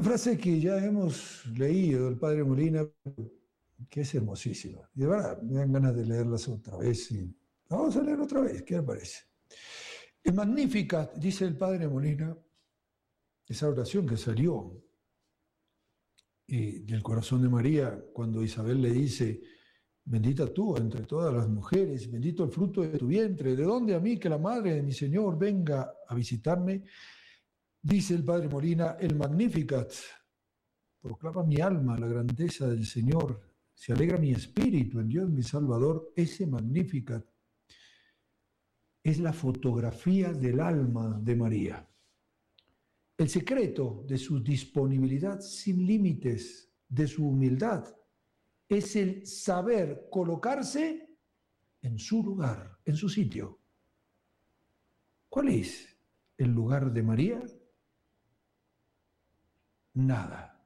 una frase que ya hemos leído del padre Molina, que es hermosísima. Y de verdad, me dan ganas de leerlas otra vez. Y la vamos a leer otra vez, ¿qué le parece? El Magnificat, dice el padre Molina, esa oración que salió del corazón de María, cuando Isabel le dice: bendita tú entre todas las mujeres, bendito el fruto de tu vientre, ¿de dónde a mí que la madre de mi Señor venga a visitarme? Dice el padre Molina, el Magnificat proclama mi alma la grandeza del Señor, se alegra mi espíritu en Dios mi Salvador. Ese Magnificat es la fotografía del alma de María. El secreto de su disponibilidad sin límites, de su humildad, es el saber colocarse en su lugar, en su sitio. ¿Cuál es el lugar de María? Nada.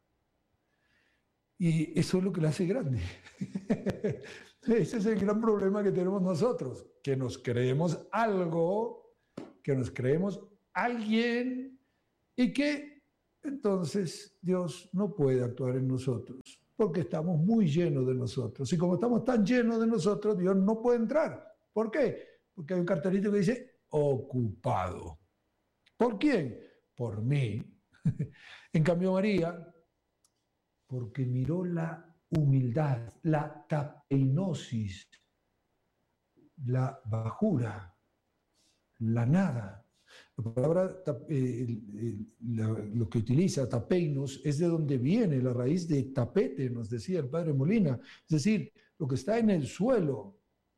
Y eso es lo que la hace grande. Ese es el gran problema que tenemos nosotros, que nos creemos algo, que nos creemos alguien, y que entonces Dios no puede actuar en nosotros, porque estamos muy llenos de nosotros. Y como estamos tan llenos de nosotros, Dios no puede entrar. ¿Por qué? Porque hay un cartelito que dice ocupado. ¿Por quién? Por mí. En cambio María, porque miró la humildad, la tapeinosis, la bajura, la nada. La palabra, lo que utiliza tapeinos, es de donde viene la raíz de tapete, nos decía el padre Molina, es decir, lo que está en el suelo.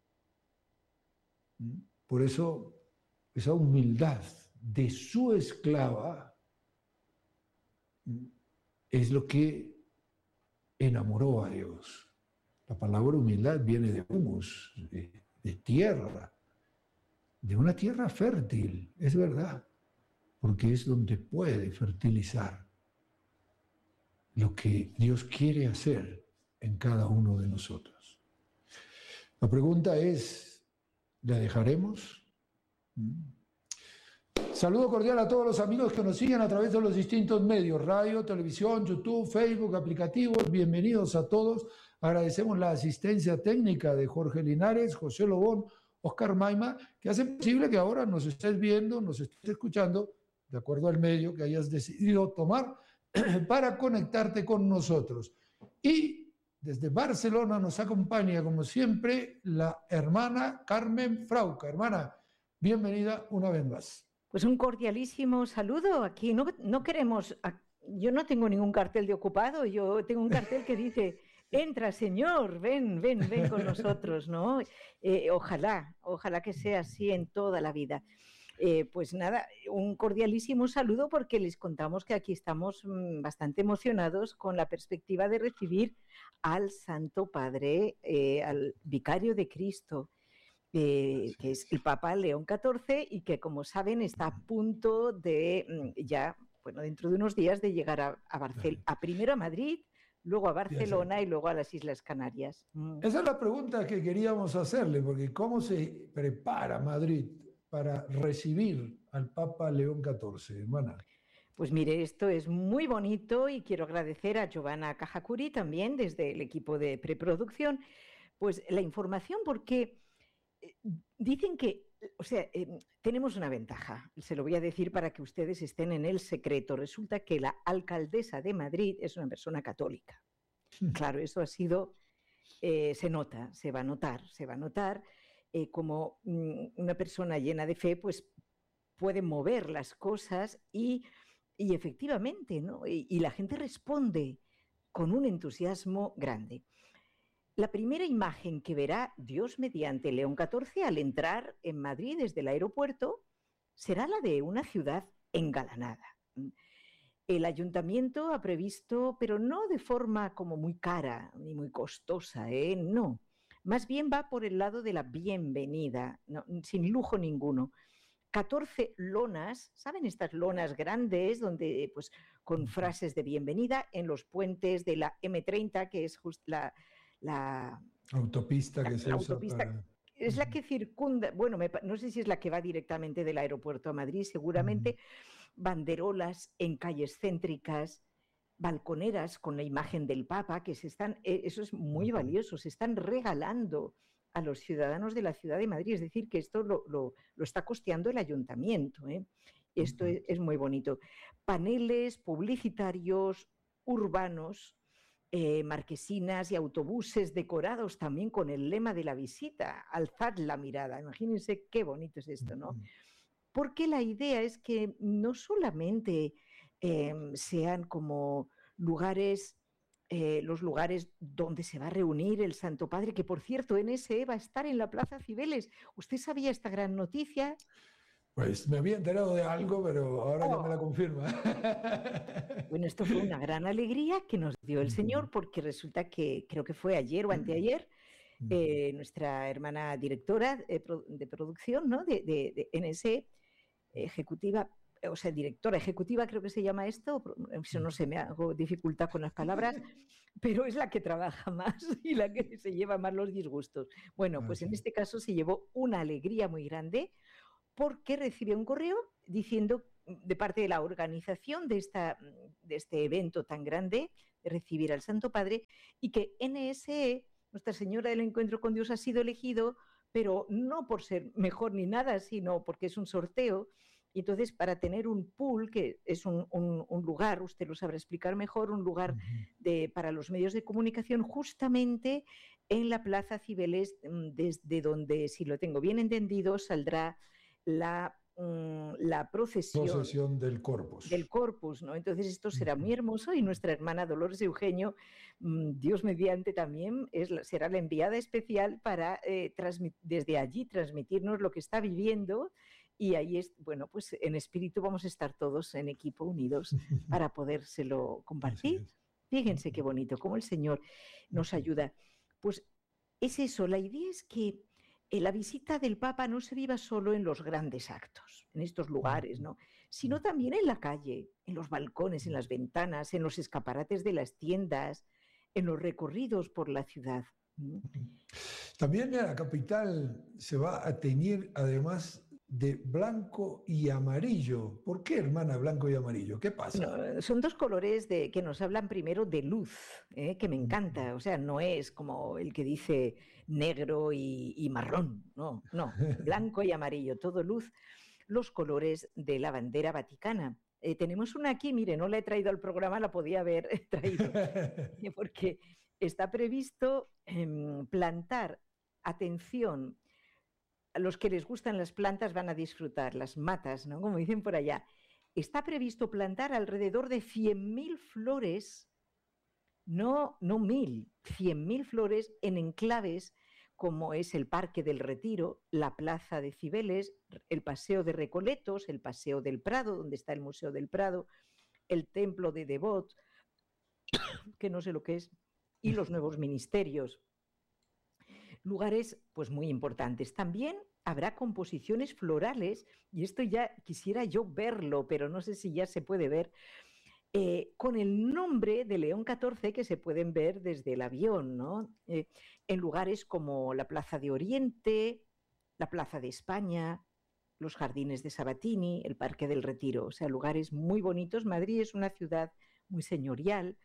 Por eso, esa humildad de su esclava es lo que enamoró a Dios. La palabra humildad viene de humus, de tierra, de una tierra fértil, es verdad, porque es donde puede fertilizar lo que Dios quiere hacer en cada uno de nosotros. La pregunta es, ¿la dejaremos? Saludo cordial a todos los amigos que nos siguen a través de los distintos medios, radio, televisión, YouTube, Facebook, aplicativos. Bienvenidos a todos. Agradecemos la asistencia técnica de Jorge Linares, José Lobón, Oscar Maima, que hacen posible que ahora nos estés viendo, nos estés escuchando, de acuerdo al medio que hayas decidido tomar para conectarte con nosotros. Y desde Barcelona nos acompaña, como siempre, la hermana Carmen Frauca. Hermana, bienvenida una vez más. Pues un cordialísimo saludo. Aquí no queremos, yo no tengo ningún cartel de ocupado, yo tengo un cartel que dice: entra, Señor, ven con nosotros, ¿no? Ojalá que sea así en toda la vida. Pues nada, un cordialísimo saludo, porque les contamos que aquí estamos bastante emocionados con la perspectiva de recibir al Santo Padre, al Vicario de Cristo, que es el Papa León XIV, y que, como saben, está a punto de dentro de unos días, de llegar primero a Madrid, luego a Barcelona y luego a las Islas Canarias. Esa es la pregunta que queríamos hacerle, porque ¿cómo se prepara Madrid para recibir al Papa León XIV, hermana? Pues mire, esto es muy bonito, y quiero agradecer a Giovanna Cajacuri también, desde el equipo de preproducción, pues la información, porque dicen que, tenemos una ventaja, se lo voy a decir para que ustedes estén en el secreto. Resulta que la alcaldesa de Madrid es una persona católica. Claro, eso ha sido, se va a notar, como una persona llena de fe, pues puede mover las cosas y efectivamente, ¿no? Y la gente responde con un entusiasmo grande. La primera imagen que verá, Dios mediante, León XIV al entrar en Madrid desde el aeropuerto será la de una ciudad engalanada. El ayuntamiento ha previsto, pero no de forma como muy cara ni muy costosa, no. Más bien va por el lado de la bienvenida, no, sin lujo ninguno. 14 lonas, ¿saben? Estas lonas grandes, donde, pues, con frases de bienvenida en los puentes de la M30, que es justo la autopista que se usa para... Es la que circunda, bueno, no sé si es la que va directamente del aeropuerto a Madrid, seguramente. Banderolas en calles céntricas, balconeras con la imagen del Papa, que eso es muy valioso, se están regalando a los ciudadanos de la ciudad de Madrid, es decir, que esto lo está costeando el ayuntamiento, ¿eh? Esto es muy bonito. Paneles publicitarios urbanos, marquesinas y autobuses decorados también con el lema de la visita, alzad la mirada. Imagínense qué bonito es esto, ¿no? Porque la idea es que no solamente sean como lugares, los lugares donde se va a reunir el Santo Padre, que por cierto NSE va a estar en la Plaza Cibeles. ¿Usted sabía esta gran noticia? Pues me había enterado de algo, pero ahora ya me la confirma. Bueno, esto fue una gran alegría que nos dio el Señor, porque resulta que creo que fue ayer o anteayer, nuestra hermana directora de producción, ¿no? de NSE, ejecutiva, o sea, directora ejecutiva creo que se llama esto, eso no sé, me hago dificultad con las palabras, pero es la que trabaja más y la que se lleva más los disgustos. Bueno, pues en este caso se llevó una alegría muy grande porque recibió un correo diciendo de parte de la organización de este evento tan grande, de recibir al Santo Padre, y que NSE, Nuestra Señora del Encuentro con Dios, ha sido elegido, pero no por ser mejor ni nada, sino porque es un sorteo. Y entonces, para tener un pool, que es un lugar, usted lo sabrá explicar mejor, un lugar para los medios de comunicación, justamente en la Plaza Cibeles, desde donde, si lo tengo bien entendido, saldrá la procesión del Corpus. Del Corpus, ¿no? Entonces esto será muy hermoso y nuestra hermana Dolores Eugenio, Dios mediante también, será la enviada especial para desde allí transmitirnos lo que está viviendo, y ahí bueno, pues en espíritu vamos a estar todos en equipo unidos para podérselo compartir. Fíjense qué bonito, cómo el Señor nos ayuda. Pues es eso, la idea es que la visita del Papa no se viva solo en los grandes actos, en estos lugares, ¿no? Sino también en la calle, en los balcones, en las ventanas, en los escaparates de las tiendas, en los recorridos por la ciudad. También en la capital se va a teñir además de blanco y amarillo. ¿Por qué, hermana, blanco y amarillo? ¿Qué pasa? No, son dos colores que nos hablan primero de luz, que me encanta. O sea, no es como el que dice negro y marrón, no, blanco y amarillo, todo luz. Los colores de la bandera vaticana. Tenemos una aquí, mire, no la he traído al programa, la podía haber traído, porque está previsto plantar, atención, a los que les gustan las plantas van a disfrutar, las matas, ¿no? Como dicen por allá. Está previsto plantar alrededor de 100.000 flores, no 1.000, 100.000 flores en enclaves como es el Parque del Retiro, la Plaza de Cibeles, el Paseo de Recoletos, el Paseo del Prado, donde está el Museo del Prado, el Templo de Devot, que no sé lo que es, y los nuevos ministerios. Lugares pues muy importantes. También habrá composiciones florales, y esto ya quisiera yo verlo, pero no sé si ya se puede ver, con el nombre de León XIV, que se pueden ver desde el avión, ¿no? En lugares como la Plaza de Oriente, la Plaza de España, los Jardines de Sabatini, el Parque del Retiro, o sea, lugares muy bonitos. Madrid es una ciudad muy señorial,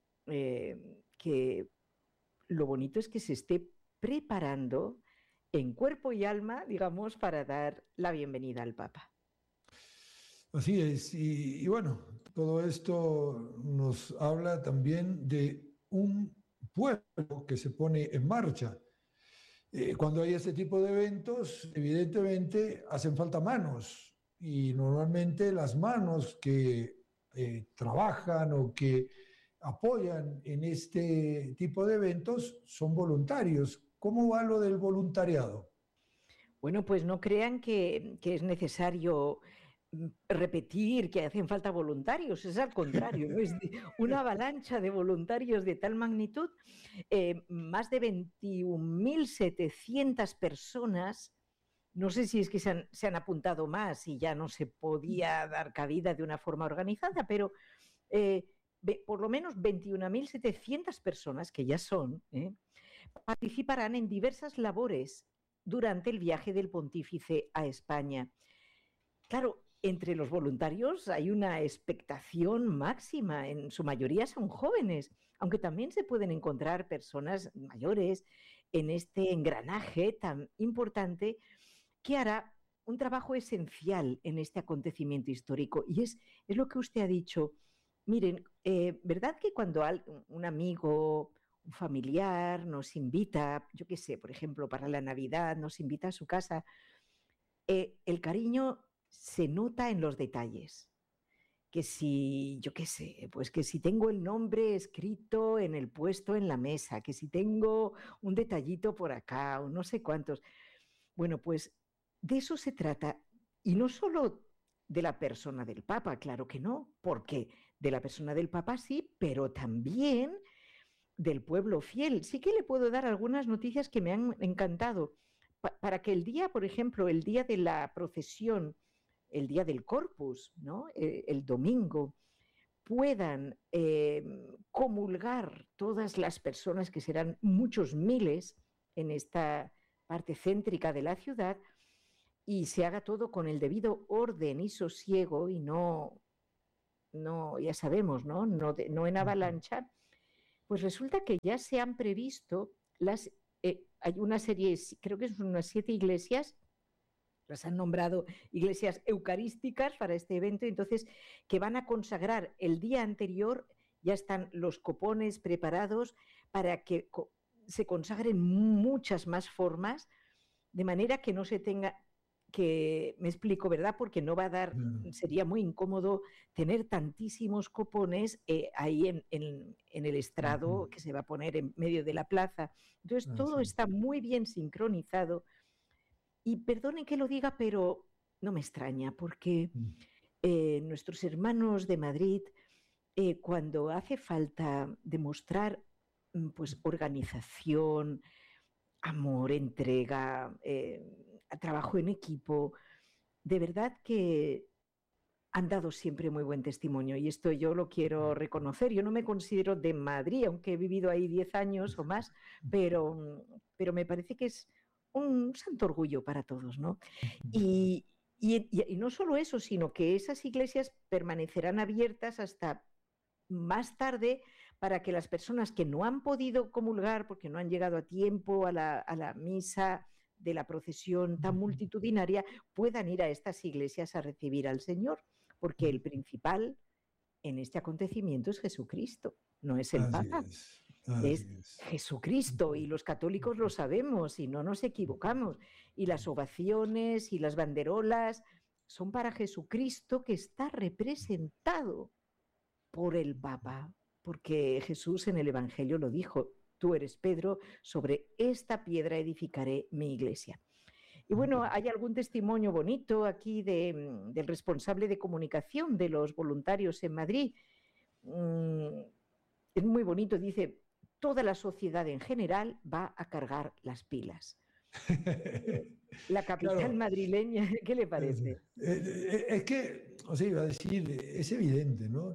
que lo bonito es que se esté preparando en cuerpo y alma, digamos, para dar la bienvenida al Papa. Así es, y bueno, todo esto nos habla también de un pueblo que se pone en marcha. Cuando hay este tipo de eventos, evidentemente hacen falta manos, y normalmente las manos que trabajan o que apoyan en este tipo de eventos son voluntarios. ¿Cómo va lo del voluntariado? Bueno, pues no crean que es necesario repetir que hacen falta voluntarios, es al contrario, ¿no? Es una avalancha de voluntarios de tal magnitud, más de 21.700 personas, no sé si es que se han apuntado más y ya no se podía dar cabida de una forma organizada, pero por lo menos 21.700 personas, que ya son, participarán en diversas labores durante el viaje del pontífice a España. Claro, entre los voluntarios hay una expectación máxima, en su mayoría son jóvenes, aunque también se pueden encontrar personas mayores en este engranaje tan importante que hará un trabajo esencial en este acontecimiento histórico. Y es lo que usted ha dicho. Miren, ¿verdad que cuando un amigo, un familiar nos invita, yo qué sé, por ejemplo, para la Navidad, nos invita a su casa, el cariño se nota en los detalles? Que si, yo qué sé, pues que si tengo el nombre escrito en el puesto en la mesa, que si tengo un detallito por acá o no sé cuántos. Bueno, pues de eso se trata. Y no solo de la persona del Papa, claro que no, porque de la persona del Papa sí, pero también del pueblo fiel. Sí que le puedo dar algunas noticias que me han encantado. Para que el día, por ejemplo, el día de la procesión, el día del Corpus, ¿no? El domingo, puedan comulgar todas las personas, que serán muchos miles en esta parte céntrica de la ciudad, y se haga todo con el debido orden y sosiego y no ya sabemos, no en avalancha. Pues resulta que ya se han previsto hay una serie, creo que son unas 7 iglesias, las han nombrado iglesias eucarísticas para este evento, entonces que van a consagrar el día anterior, ya están los copones preparados para que se consagren muchas más formas, de manera que no se tenga que, me explico, ¿verdad? Porque no va a dar, sería muy incómodo tener tantísimos copones ahí en el estrado que se va a poner en medio de la plaza. Entonces, todo está muy bien sincronizado. Y perdonen que lo diga, pero no me extraña, porque nuestros hermanos de Madrid, cuando hace falta demostrar pues organización, amor, entrega, trabajo en equipo, de verdad que han dado siempre muy buen testimonio, y esto yo lo quiero reconocer. Yo no me considero de Madrid, aunque he vivido ahí 10 años o más, pero me parece que es un santo orgullo para todos, ¿no? Y no solo eso, sino que esas iglesias permanecerán abiertas hasta más tarde para que las personas que no han podido comulgar porque no han llegado a tiempo a la misa de la procesión tan multitudinaria puedan ir a estas iglesias a recibir al Señor, porque el principal en este acontecimiento es Jesucristo, no es el Papa. Es Jesucristo, y los católicos lo sabemos y no nos equivocamos. Y las ovaciones y las banderolas son para Jesucristo, que está representado por el Papa, porque Jesús en el Evangelio lo dijo: tú eres Pedro, sobre esta piedra edificaré mi iglesia. Y bueno, hay algún testimonio bonito aquí del responsable de comunicación de los voluntarios en Madrid. Es muy bonito, dice: toda la sociedad en general va a cargar las pilas. La capital claro, madrileña, ¿qué le parece? Es que, o sea, iba a decir, es evidente, ¿no?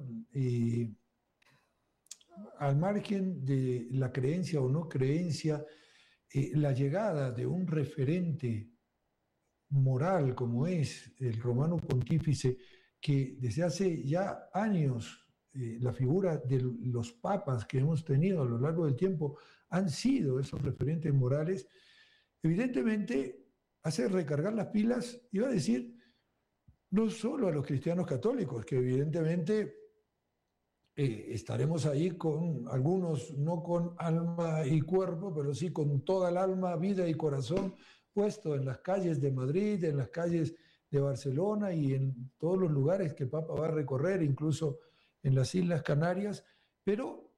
Al margen de la creencia o no creencia, la llegada de un referente moral como es el romano pontífice, que desde hace ya años la figura de los papas que hemos tenido a lo largo del tiempo han sido esos referentes morales, evidentemente hace recargar las pilas, iba a decir, no solo a los cristianos católicos, que evidentemente estaremos ahí con algunos, no con alma y cuerpo, pero sí con toda el alma, vida y corazón puesto en las calles de Madrid, en las calles de Barcelona y en todos los lugares que el Papa va a recorrer, incluso en las Islas Canarias, pero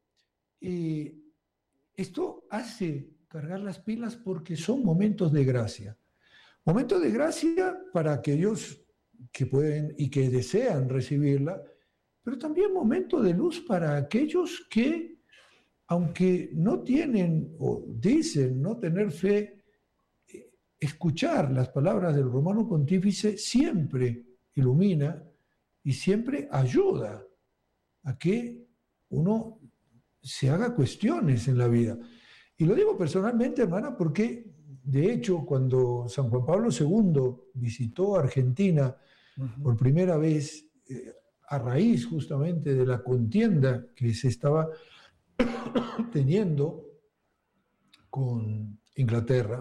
esto hace cargar las pilas porque son momentos de gracia. Momentos de gracia para aquellos que pueden y que desean recibirla, pero también momentos de luz para aquellos que, aunque no tienen o dicen no tener fe, escuchar las palabras del romano pontífice siempre ilumina y siempre ayuda a que uno se haga cuestiones en la vida. Y lo digo personalmente, hermana, porque de hecho cuando San Juan Pablo II visitó Argentina por primera vez, a raíz justamente de la contienda que se estaba teniendo con Inglaterra,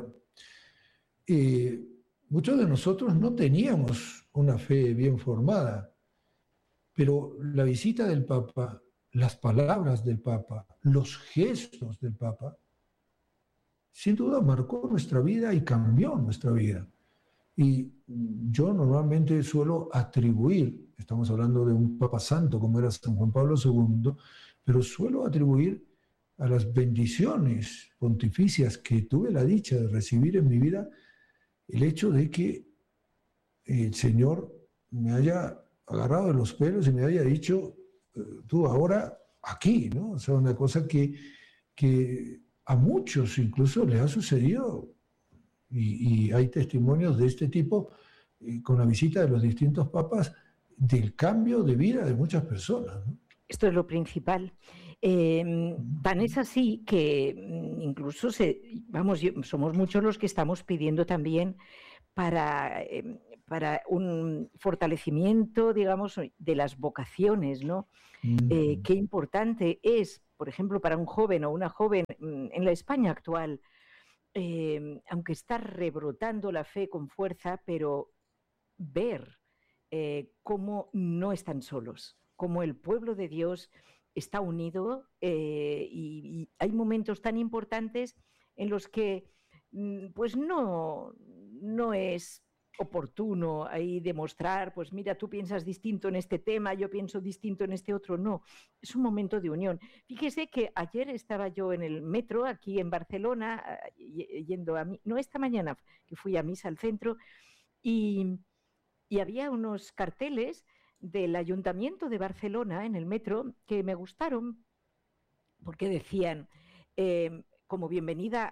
muchos de nosotros no teníamos una fe bien formada, pero la visita del Papa, las palabras del Papa, los gestos del Papa, sin duda marcó nuestra vida y cambió nuestra vida. Y yo normalmente suelo atribuir, estamos hablando de un Papa Santo como era San Juan Pablo II, pero suelo atribuir a las bendiciones pontificias que tuve la dicha de recibir en mi vida el hecho de que el Señor me haya agarrado de los pelos y me haya dicho, tú ahora aquí, ¿no? O sea, una cosa que a muchos incluso les ha sucedido y hay testimonios de este tipo con la visita de los distintos papas del cambio de vida de muchas personas, ¿no? Esto es lo principal. Tan es así que incluso somos muchos los que estamos pidiendo también para un fortalecimiento, digamos, de las vocaciones, ¿no? Qué importante es, por ejemplo, para un joven o una joven en la España actual, aunque está rebrotando la fe con fuerza, pero ver cómo no están solos, cómo el pueblo de Dios está unido y hay momentos tan importantes en los que pues no es oportuno ahí demostrar, pues mira, tú piensas distinto en este tema, yo pienso distinto en este otro. No, es un momento de unión. Fíjese que ayer estaba yo en el metro aquí en Barcelona, yendo no, esta mañana que fui a misa al centro, y había unos carteles del Ayuntamiento de Barcelona en el metro que me gustaron porque decían, como bienvenida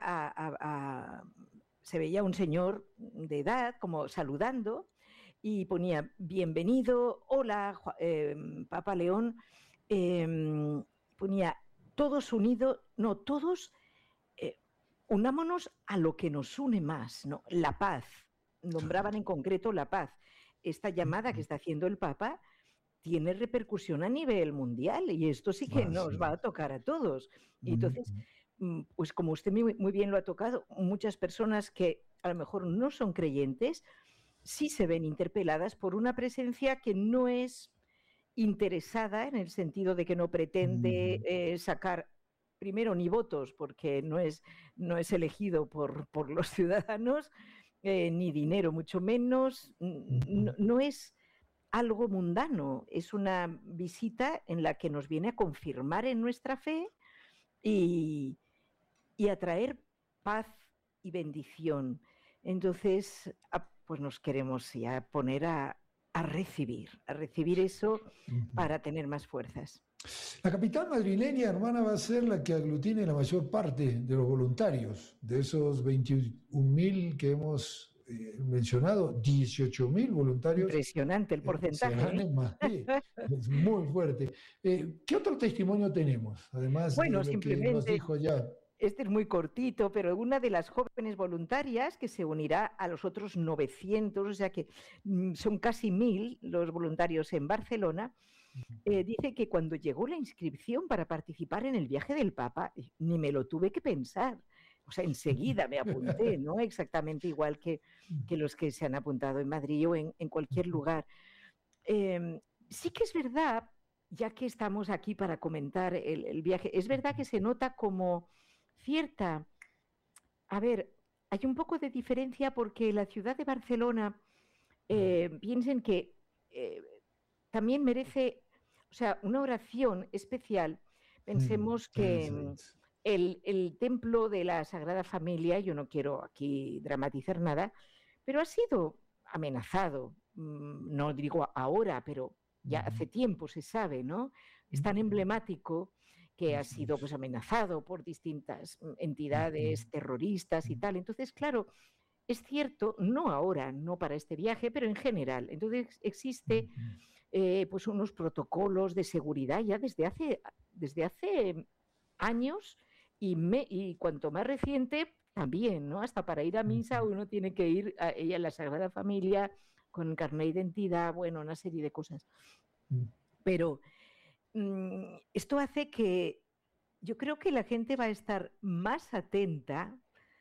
se veía un señor de edad como saludando y ponía bienvenido, hola, Papa León, ponía todos unidos, no, todos unámonos a lo que nos une más, ¿no? La paz, nombraban en concreto la paz. Esta llamada que está haciendo el Papa tiene repercusión a nivel mundial y esto sí que nos va a tocar a todos. Y entonces, pues como usted muy bien lo ha tocado, muchas personas que a lo mejor no son creyentes sí se ven interpeladas por una presencia que no es interesada en el sentido de que no pretende sacar primero ni votos porque no es elegido por los ciudadanos, ni dinero mucho menos, no es algo mundano, es una visita en la que nos viene a confirmar en nuestra fe y a traer paz y bendición. Entonces, pues nos queremos ya poner a recibir eso para tener más fuerzas. La capital madrileña, hermana, va a ser la que aglutine la mayor parte de los voluntarios, de esos 21.000 que hemos mencionado, 18.000 voluntarios. Impresionante el porcentaje. Serán en Madrid. Es muy fuerte. ¿Qué otro testimonio tenemos? Además de lo que nos dijo ya. Este es muy cortito, pero una de las jóvenes voluntarias que se unirá a los otros 900, o sea que son casi 1.000 los voluntarios en Barcelona, dice que cuando llegó la inscripción para participar en el viaje del Papa, ni me lo tuve que pensar. O sea, enseguida me apunté, ¿no? Exactamente igual que los que se han apuntado en Madrid o en cualquier lugar. Sí que es verdad, ya que estamos aquí para comentar el viaje, es verdad que se nota como cierta... A ver, hay un poco de diferencia porque la ciudad de Barcelona, piensen que también merece, o sea, una oración especial. Pensemos que el templo de la Sagrada Familia, yo no quiero aquí dramatizar nada, pero ha sido amenazado, no digo ahora, pero ya hace tiempo se sabe, ¿no? Es tan emblemático que ha sido pues amenazado por distintas entidades terroristas y tal. Entonces, claro, es cierto, no ahora, no para este viaje, pero en general. Entonces existe pues unos protocolos de seguridad ya desde hace años y cuanto más reciente también, ¿no? Hasta para ir a misa uno tiene que ir a la Sagrada Familia con el carnet de identidad, bueno, una serie de cosas. Mm. Pero esto hace que yo creo que la gente va a estar más atenta,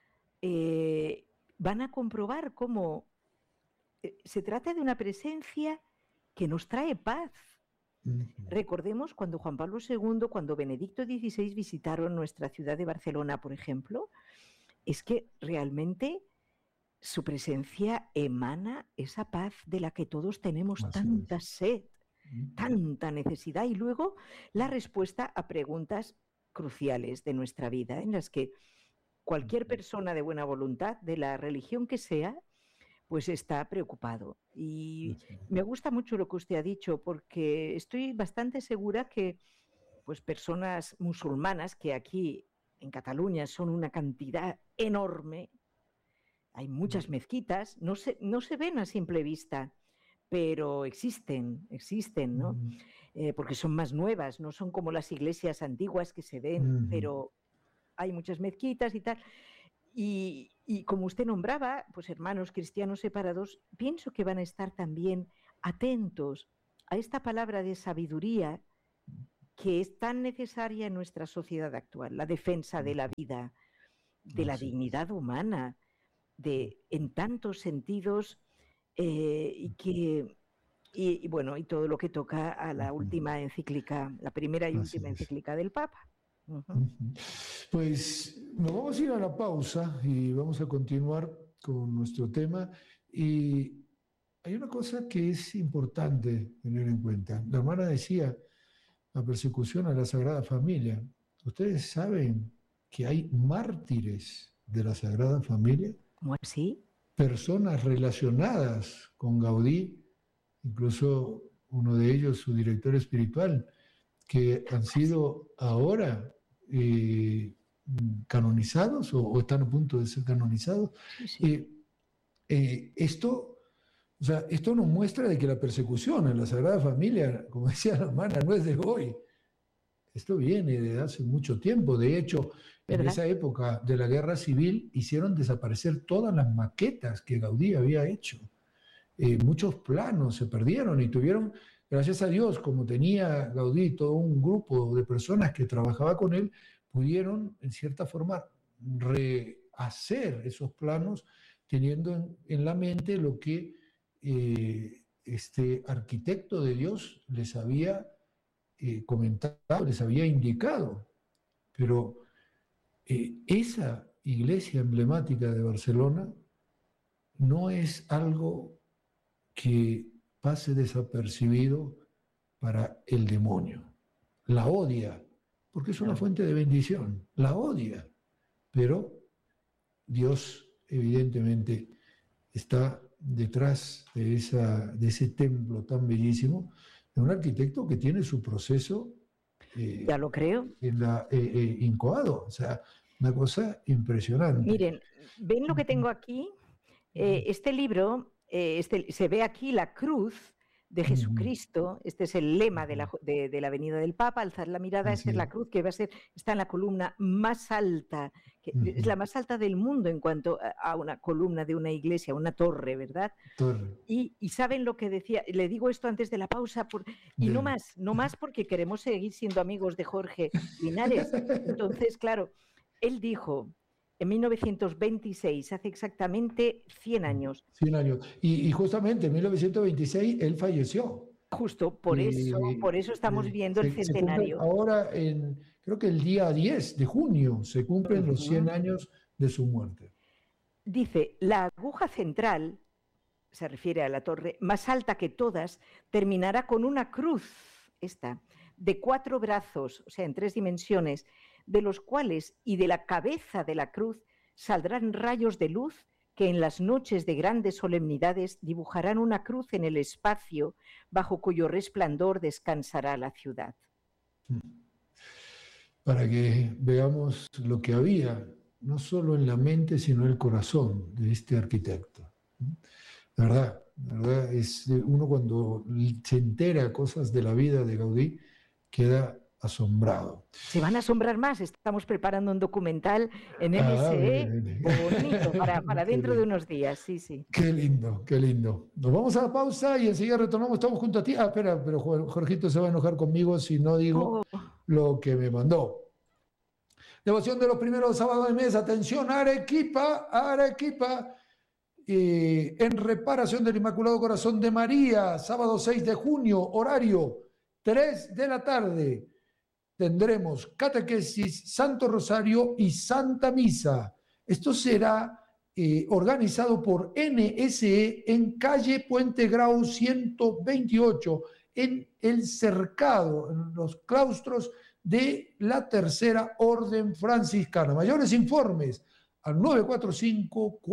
van a comprobar cómo se trata de una presencia que nos trae paz. Recordemos cuando Juan Pablo II, cuando Benedicto XVI visitaron nuestra ciudad de Barcelona, por ejemplo, es que realmente su presencia emana esa paz de la que todos tenemos tanta sed, tanta necesidad, y luego la respuesta a preguntas cruciales de nuestra vida, en las que cualquier persona de buena voluntad, de la religión que sea, pues está preocupado. Y me gusta mucho lo que usted ha dicho, porque estoy bastante segura que pues personas musulmanas, que aquí en Cataluña son una cantidad enorme, hay muchas mezquitas, no se ven a simple vista, pero existen, ¿no? Porque son más nuevas, no son como las iglesias antiguas que se ven, pero hay muchas mezquitas y tal. Y como usted nombraba, pues hermanos cristianos separados, pienso que van a estar también atentos a esta palabra de sabiduría que es tan necesaria en nuestra sociedad actual, la defensa de la vida, de la dignidad humana, en tantos sentidos, y bueno, y todo lo que toca a la última encíclica, la primera y última encíclica del Papa. Pues nos vamos a ir a la pausa y vamos a continuar con nuestro tema. Y hay una cosa que es importante tener en cuenta. La hermana decía, la persecución a la Sagrada Familia. ¿Ustedes saben que hay mártires de la Sagrada Familia? ¿Cómo así? Personas relacionadas con Gaudí, incluso uno de ellos, su director espiritual, que han sido ahora canonizados o están a punto de ser canonizados. Esto nos muestra de que la persecución en la Sagrada Familia, como decía la hermana, no es de hoy. Esto viene de hace mucho tiempo. De hecho, en esa época de la Guerra Civil hicieron desaparecer todas las maquetas que Gaudí había hecho. Muchos planos se perdieron y tuvieron, gracias a Dios, como tenía Gaudí todo un grupo de personas que trabajaba con él, pudieron en cierta forma rehacer esos planos teniendo en la mente lo que este arquitecto de Dios les había comentado, les había indicado. Pero esa iglesia emblemática de Barcelona no es algo que pase desapercibido para el demonio. La odia, porque es una fuente de bendición, la odia, pero Dios evidentemente está detrás de ese templo tan bellísimo, de un arquitecto que tiene su proceso ya lo creo. incoado, o sea, una cosa impresionante. Miren, ¿ven lo que tengo aquí? Este libro, se ve aquí la cruz de Jesucristo. Este es el lema de la venida del Papa, alzar la mirada. Esta es la cruz que está en la columna más alta, que es la más alta del mundo en cuanto a una columna de una iglesia, una torre, ¿verdad? Torre. Y saben lo que decía, le digo esto antes de la pausa, y no más porque queremos seguir siendo amigos de Jorge Linares. Entonces, claro, él dijo, en 1926, hace exactamente 100 años. 100 años. Y justamente en 1926 él falleció. Justo, por eso estamos viendo el centenario. Ahora, creo que el día 10 de junio, se cumplen los 100 años de su muerte. Dice, la aguja central, se refiere a la torre, más alta que todas, terminará con una cruz, de 4 brazos, o sea, en 3 dimensiones, de los cuales y de la cabeza de la cruz saldrán rayos de luz que en las noches de grandes solemnidades dibujarán una cruz en el espacio bajo cuyo resplandor descansará la ciudad. Para que veamos lo que había, no solo en la mente, sino en el corazón de este arquitecto. La verdad es uno cuando se entera cosas de la vida de Gaudí, queda asombrado. Se van a asombrar más. Estamos preparando un documental en LSE bonito para dentro de unos días. Sí, sí. Qué lindo, qué lindo. Nos vamos a la pausa y enseguida retornamos. Estamos junto a ti. Ah, espera, pero Jorgito se va a enojar conmigo si no digo lo que me mandó. Devoción de los primeros sábados de mes. Atención, Arequipa, Arequipa. En reparación del Inmaculado Corazón de María, sábado 6 de junio, horario 3 de la tarde. Tendremos catequesis, Santo Rosario y Santa Misa. Esto será organizado por NSE en calle Puente Grau 128, en el cercado, en los claustros de la Tercera Orden Franciscana. Mayores informes al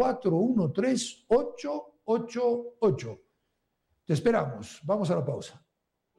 945-413-888. Te esperamos. Vamos a la pausa.